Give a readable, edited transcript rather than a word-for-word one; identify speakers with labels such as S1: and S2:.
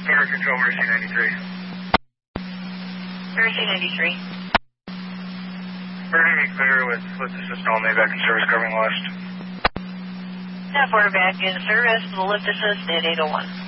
S1: Starter Control, Mercy 93.
S2: Mercy 93.
S1: Birdie me clear with assist only, back in service, covering west.
S2: 10-4 back in service, the lift assist at 801.